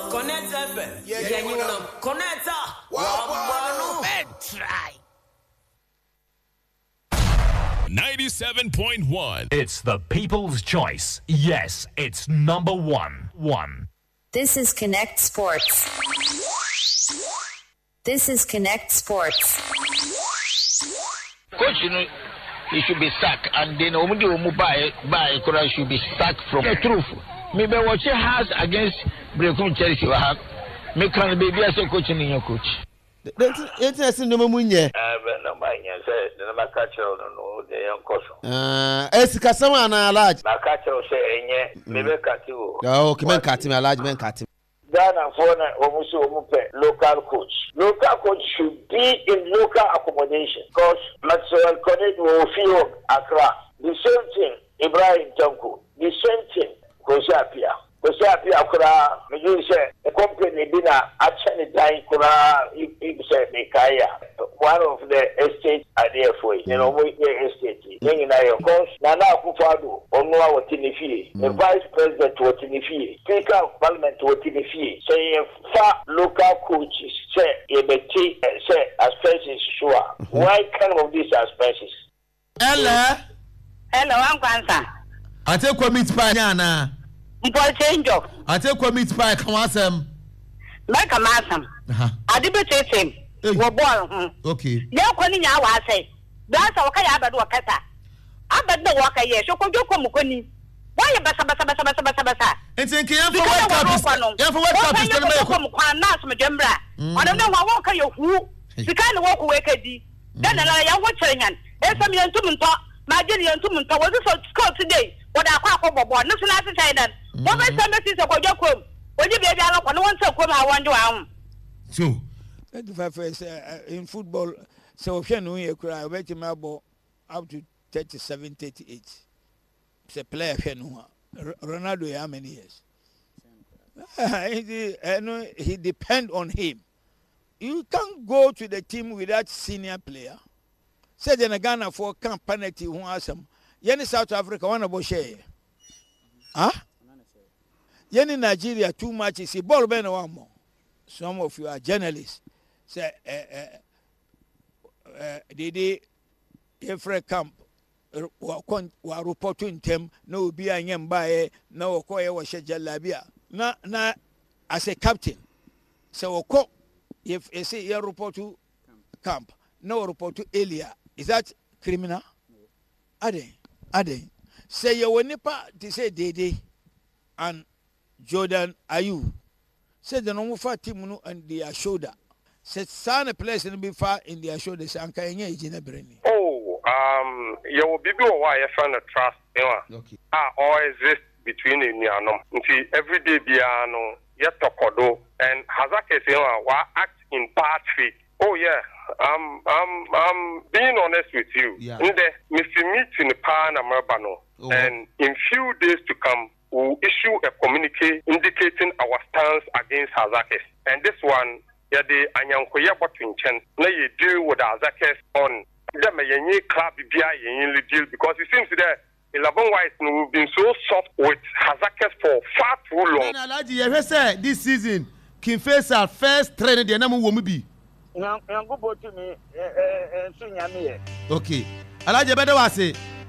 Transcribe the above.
Connect FM. Yeah, you know. Connector. Wow. Try. 97.1. It's the people's choice. Yes, it's number one. This is Connect Sports. This is Connect Sports. Coach, he should be sacked, and then Omudu by Kora should be sacked from the truth. Maybe what he has against Brekum Chelsea will have. Make an baby as a coach in your coach. It's a no munye. No, my say, the Macacho, no, the young coach. Escasama and a large. Macacho say, maybe Catu. Oh, Kiman Katim, a large man Katim. Ghana for local coach. Local coach should be in local accommodation because Maxwell Connect will feel Accra. The same thing, Ibrahim Tanko. The same thing, Kosapia. Kosapia Kura, you say, the company dinner actually dying Kura, you say, Mikaya. One of the estates are there for you. You know, we estate. Then of course, Nana Kufado, Onwa Watinifi, the vice president Watinifi, speaker of parliament Watinifi, saying far local coaches, say, say, expenses sure. Why kind of these expenses? Hello, I'm Kwanza. I take a meat pie, Nana. I take a meat pie, come on, Make a massam. I debate him. Okay. Now, when I say, that's okay. I bet what I bet the walker, yes, you could go Mukuni. Why a basa? It's in Kia for what cup is going to make a Jembra. I don't know what walker you who. You can't walk away, Kadi. Then I am watching and there's some young woman talk. My dear young woman talk was so scored today. What I call for board, nothing else to say that. What my son is about your quote. When you be a one so come, I want to. So, 25 years in football, so if you know you cry, wait him about up to 37, 38. It's a player, Ronaldo, how many years? He depends on him. You can't go to the team without senior player. Say then Ghana for camp penalty who has some. Yen South Africa one about share. Huh? Yen in Nigeria 2 matches. See ball ben one more. Some of you are journalists. Say Dede every camp wa reporting them no be a nyamba no ko wa shejalabia na as a captain. So if you say you report to camp no report to Elia, is that criminal? Ade say you nipa to say Dede and Jordan Ayew say the no far team no and their shoulder say sana place in be far in their shoulder say anka enye ejina breni. You will be why you find a trust okay. Or exist between the nti every day biano yet tokodo and Hazake say act in bad faith. Oh yeah, I'm being honest with you. Yeah. In the Mr. Meet in the Pan Americano, and in few days to come we'll issue a communique indicating our stance against Hazakes. And this one, yeah, the Anyankoya Botwinchen, now you deal with Hazakes on them a club deal because it seems that 11 Whites we've been so soft with Hazakes for far too long. Alaji, you say this season, King Faisal first training the name will be. Go to me, Okay. Alaji, better was say